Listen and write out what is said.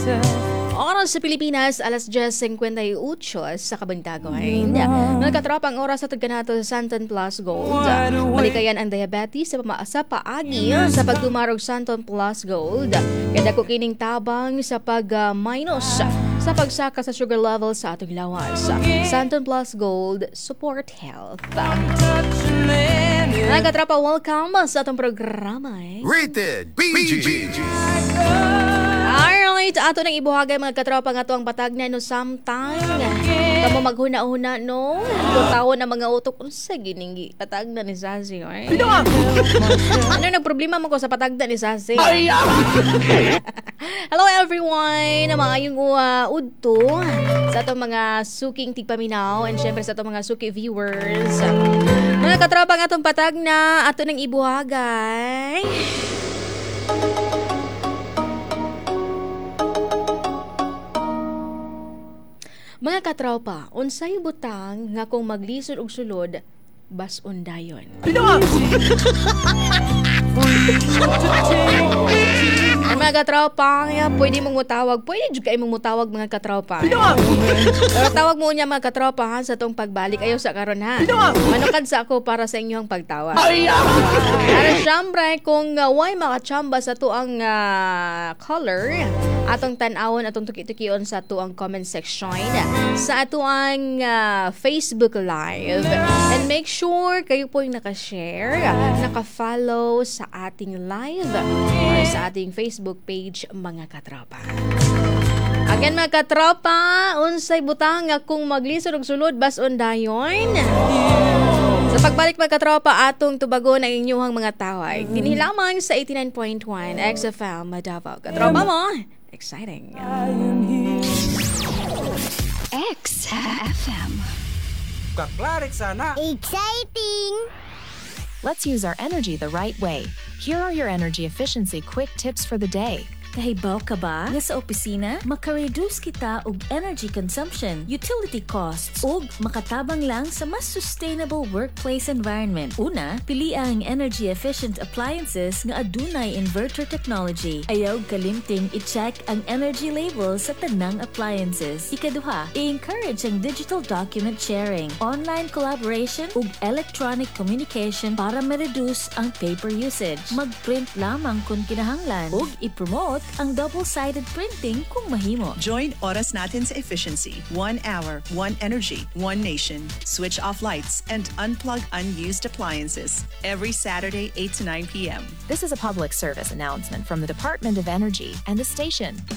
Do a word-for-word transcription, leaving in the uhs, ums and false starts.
Oras sa Pilipinas, alas diyes fifty-eight sa Kabantagay. Mga katropang oras sa Tagkanato sa Santon Plus Gold. Malikayan ang diabetes sa pamaasa paagi sa pagtumarog Santon Plus Gold. Kaya ko kining tabang sa pag-minus sa pagsaka sa sugar level sa atong lawas. Santon Plus Gold, support health. Mga katropa, welcome sa atong programa. Eh? Rated B G. Alright, ato nang ibuhagay mga katropa nga to ang patag na no samtang. Kamo maghuna-una no. Tawon ang mga utok unsa gining patag na ni Sassy, right? Ano nang problema mo ko sa patag na ni Sassy? Hello everyone, maayong uh, udto sa atong mga suking tigpaminaw and syempre sa atong mga suki viewers. Mga katropa nga atong patag na ato nang ibuhagay. Mga katropa, unsay butang nga kung maglisod og sulod, bas undayon. Ang mga katropa, ya, pwede mong mutawag. Pwede juga imong mutawag mga katropa. Pero tawag mo niya mga katropa ha, sa tong pagbalik. Ayaw sa karon ha. Manukad sa ako para sa inyong pagtawag. Para syempre, kung uh, why makachamba sa to ang uh, color, atong tanawon, atong tuki-tukion sa to ang comment section, sa ato ang uh, Facebook Live. And make sure kayo po yung nakashare, nakafollow sa ating live or sa ating Facebook page mga katropa. Again mga katropa, unsay butang nga kung maglisod og sulod bas undayon. Sa pagbalik mga katropa, atong tubagon ang inyong mga tawag. Dinhi lamang sa eighty-nine point one X F M Davao. Katropa mo, exciting. X F M. Kaklarik sana. Exciting! Let's use our energy the right way. Here are your energy efficiency quick tips for the day. Kahibaw ka ba nga sa opisina makareduce kita og energy consumption, utility costs ug makatabang lang sa mas sustainable workplace environment? Una, pili ang energy efficient appliances nga adunay inverter technology. Ayaw kalimting i-check ang energy label sa tanang appliances. Ikaduha, i-encourage ang digital document sharing, online collaboration ug electronic communication para ma-reduce ang paper usage. Mag-print lamang kung kinahanglan ug i-promote ang double-sided printing kung mahimo. Join Oras Natin's efficiency. One hour, one energy, one nation. Switch off lights and unplug unused appliances. Every Saturday, eight to nine p.m. This is a public service announcement from the Department of Energy and the station.